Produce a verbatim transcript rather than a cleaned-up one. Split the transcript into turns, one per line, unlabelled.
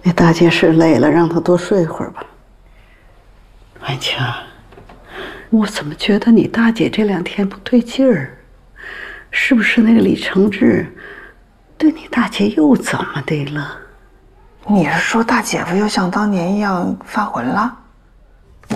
那大姐是累了，让她多睡会儿吧。婉清，我怎么觉得你大姐这两天不对劲儿？是不是那个李承志对你大姐又怎么的了？
你是说大姐夫又像当年一样发浑了？